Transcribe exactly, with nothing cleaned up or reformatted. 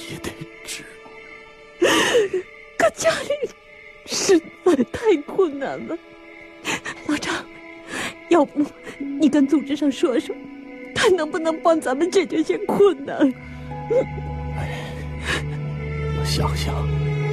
也得治。 可家里实在太困难了，老张，要不你跟组织上说说，看能不能帮咱们解决些困难。 哎，我想想。